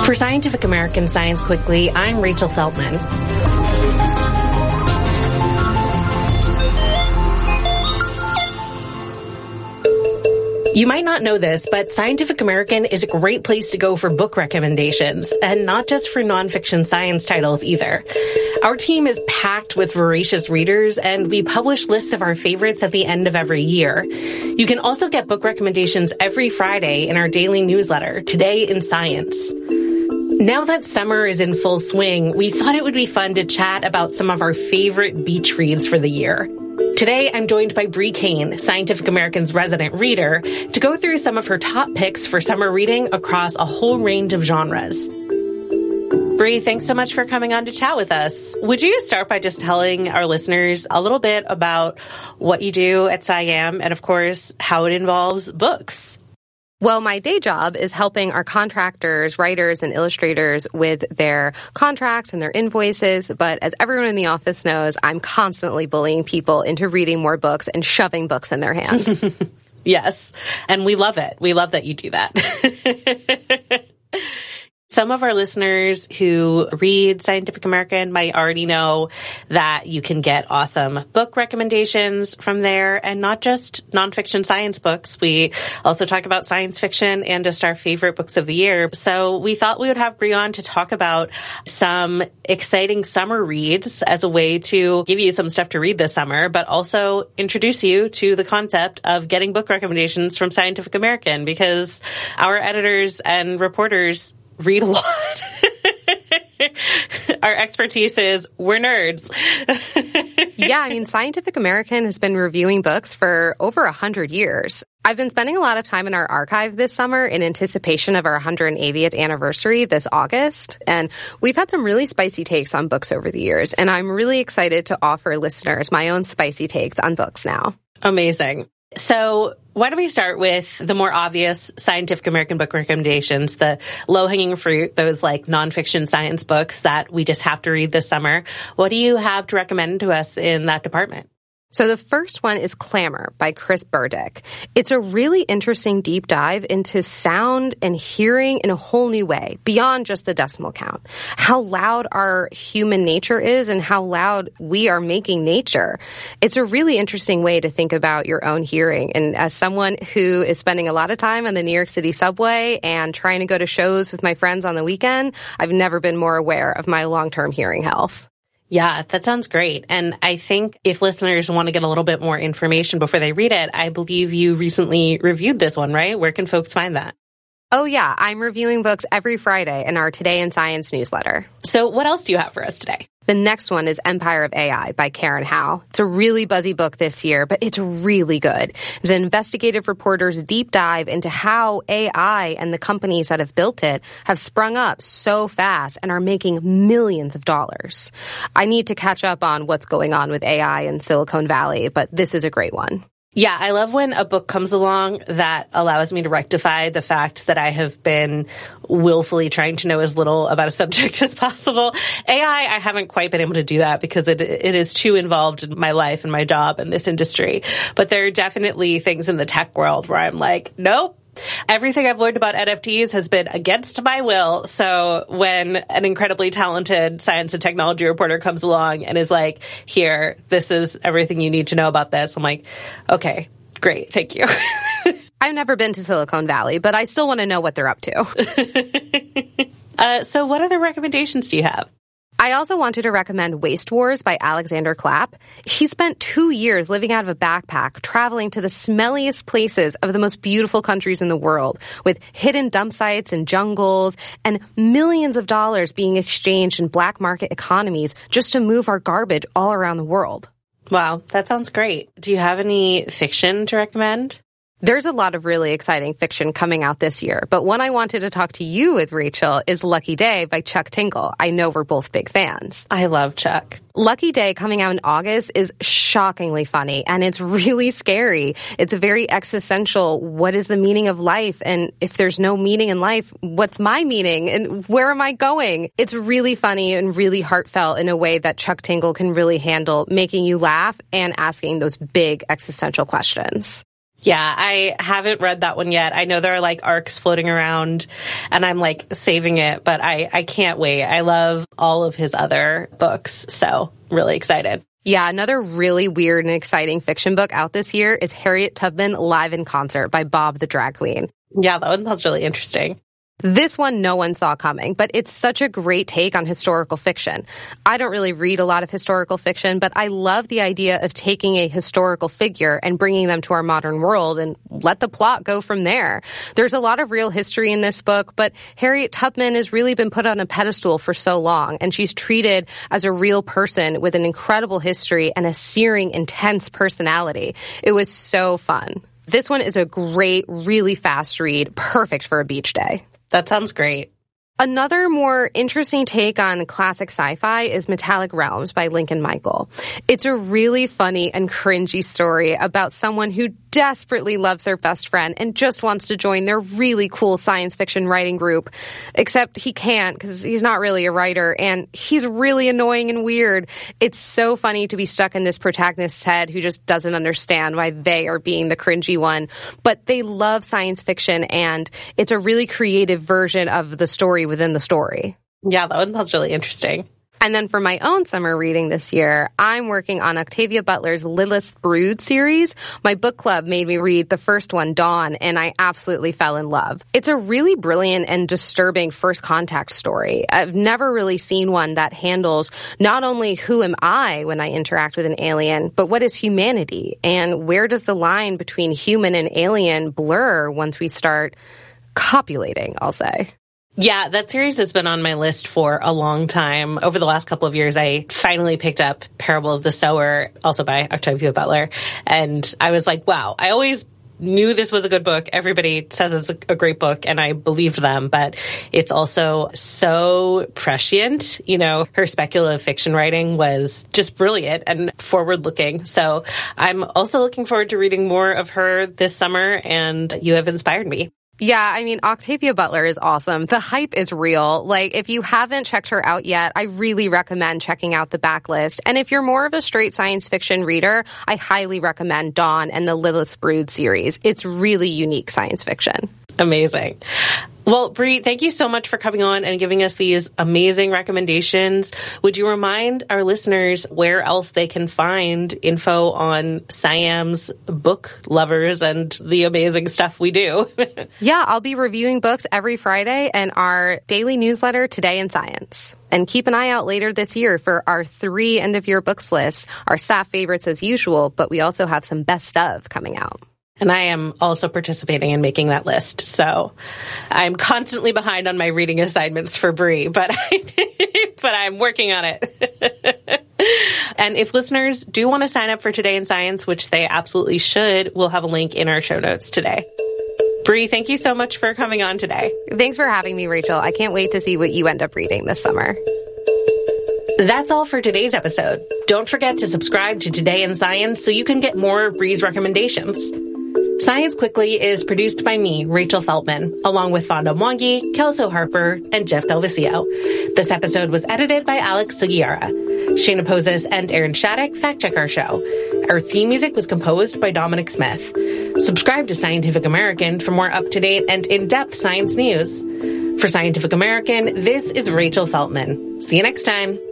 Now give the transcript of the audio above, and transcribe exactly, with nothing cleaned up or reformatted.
For Scientific American Science Quickly, I'm Rachel Feldman. You might not know this, but Scientific American is a great place to go for book recommendations, and not just for nonfiction science titles either. Our team is packed with voracious readers, and we publish lists of our favorites at the end of every year. You can also get book recommendations every Friday in our daily newsletter, Today in Science. Now that summer is in full swing, we thought it would be fun to chat about some of our favorite beach reads for the year. Today, I'm joined by Bree Kane, Scientific American's resident reader, to go through some of her top picks for summer reading across a whole range of genres. Bree, thanks so much for coming on to chat with us. Would you start by just telling our listeners a little bit about what you do at SciAm and, of course, how it involves books? Well, my day job is helping our contractors, writers, and illustrators with their contracts and their invoices. But as everyone in the office knows, I'm constantly bullying people into reading more books and shoving books in their hands. Yes. And we love it. We love that you do that. Some of our listeners who read Scientific American might already know that you can get awesome book recommendations from there, and not just nonfiction science books. We also talk about science fiction and just our favorite books of the year. So we thought we would have Bree on to talk about some exciting summer reads as a way to give you some stuff to read this summer, but also introduce you to the concept of getting book recommendations from Scientific American, because our editors and reporters read a lot. Our expertise is we're nerds. Yeah, I mean, Scientific American has been reviewing books for over one hundred years. I've been spending a lot of time in our archive this summer in anticipation of our one hundred eightieth anniversary this August. And we've had some really spicy takes on books over the years. And I'm really excited to offer listeners my own spicy takes on books now. Amazing. So why don't we start with the more obvious Scientific American book recommendations, the low-hanging fruit, those like nonfiction science books that we just have to read this summer. What do you have to recommend to us in that department? So the first one is Clamor by Chris Burdick. It's a really interesting deep dive into sound and hearing in a whole new way, beyond just the decimal count. How loud our human nature is and how loud we are making nature. It's a really interesting way to think about your own hearing. And as someone who is spending a lot of time on the New York City subway and trying to go to shows with my friends on the weekend, I've never been more aware of my long-term hearing health. Yeah, that sounds great. And I think if listeners want to get a little bit more information before they read it, I believe you recently reviewed this one, right? Where can folks find that? Oh, yeah. I'm reviewing books every Friday in our Today in Science newsletter. So what else do you have for us today? The next one is Empire of A I by Karen Howe. It's a really buzzy book this year, but it's really good. It's an investigative reporter's deep dive into how A I and the companies that have built it have sprung up so fast and are making millions of dollars. I need to catch up on what's going on with A I in Silicon Valley, but this is a great one. Yeah, I love when a book comes along that allows me to rectify the fact that I have been willfully trying to know as little about a subject as possible. A I, I haven't quite been able to do that because it it is too involved in my life and my job in this industry. But there are definitely things in the tech world where I'm like, nope. Everything I've learned about N F Ts has been against my will. So when an incredibly talented science and technology reporter comes along and is like, here, this is everything you need to know about this, I'm like, okay, great. Thank you. I've never been to Silicon Valley, but I still want to know what they're up to. uh, so what other recommendations do you have? I also wanted to recommend Waste Wars by Alexander Clapp. He spent two years living out of a backpack, traveling to the smelliest places of the most beautiful countries in the world, with hidden dump sites and jungles, and millions of dollars being exchanged in black market economies just to move our garbage all around the world. Wow, that sounds great. Do you have any fiction to recommend? There's a lot of really exciting fiction coming out this year, but one I wanted to talk to you with, Rachel, is Lucky Day by Chuck Tingle. I know we're both big fans. I love Chuck. Lucky Day, coming out in August, is shockingly funny, and it's really scary. It's a very existential, what is the meaning of life? And if there's no meaning in life, what's my meaning? And where am I going? It's really funny and really heartfelt in a way that Chuck Tingle can really handle, making you laugh and asking those big existential questions. Yeah, I haven't read that one yet. I know there are like arcs floating around and I'm like saving it, but I, I can't wait. I love all of his other books, so really excited. Yeah, another really weird and exciting fiction book out this year is Harriet Tubman Live in Concert by Bob the Drag Queen. Yeah, that one sounds really interesting. This one no one saw coming, but it's such a great take on historical fiction. I don't really read a lot of historical fiction, but I love the idea of taking a historical figure and bringing them to our modern world and let the plot go from there. There's a lot of real history in this book, but Harriet Tubman has really been put on a pedestal for so long, and she's treated as a real person with an incredible history and a searing, intense personality. It was so fun. This one is a great, really fast read, perfect for a beach day. That sounds great. Another more interesting take on classic sci-fi is Metallic Realms by Lincoln Michael. It's a really funny and cringy story about someone who desperately loves their best friend and just wants to join their really cool science fiction writing group, except he can't because he's not really a writer and he's really annoying and weird. It's so funny to be stuck in this protagonist's head who just doesn't understand why they are being the cringy one, but they love science fiction and it's a really creative version of the story within the story. Yeah, that one sounds really interesting. And then for my own summer reading this year, I'm working on Octavia Butler's Lilith's Brood series. My book club made me read the first one, Dawn, and I absolutely fell in love. It's a really brilliant and disturbing first contact story. I've never really seen one that handles not only who am I when I interact with an alien, but what is humanity? And where does the line between human and alien blur once we start copulating, I'll say. Yeah, that series has been on my list for a long time. Over the last couple of years, I finally picked up Parable of the Sower, also by Octavia Butler. And I was like, wow, I always knew this was a good book. Everybody says it's a, a great book, and I believed them. But it's also so prescient. You know, her speculative fiction writing was just brilliant and forward-looking. So I'm also looking forward to reading more of her this summer, and you have inspired me. Yeah, I mean, Octavia Butler is awesome. The hype is real. Like, if you haven't checked her out yet, I really recommend checking out the backlist. And if you're more of a straight science fiction reader, I highly recommend Dawn and the Lilith's Brood series. It's really unique science fiction. Amazing. Well, Brie, thank you so much for coming on and giving us these amazing recommendations. Would you remind our listeners where else they can find info on SciAm's book lovers and the amazing stuff we do? Yeah, I'll be reviewing books every Friday in our daily newsletter, Today in Science. And keep an eye out later this year for our three end-of-year books lists, our staff favorites as usual, but we also have some best of coming out. And I am also participating in making that list. So I'm constantly behind on my reading assignments for Brie, but, I, but I'm working on it. And if listeners do want to sign up for Today in Science, which they absolutely should, we'll have a link in our show notes today. Brie, thank you so much for coming on today. Thanks for having me, Rachel. I can't wait to see what you end up reading this summer. That's all for today's episode. Don't forget to subscribe to Today in Science so you can get more of Brie's recommendations. Science Quickly is produced by me, Rachel Feltman, along with Fonda Mwangi, Kelso Harper, and Jeff Delvicio. This episode was edited by Alex Seguiara. Shayna Poses and Aaron Shattuck fact-check our show. Our theme music was composed by Dominic Smith. Subscribe to Scientific American for more up-to-date and in-depth science news. For Scientific American, this is Rachel Feltman. See you next time.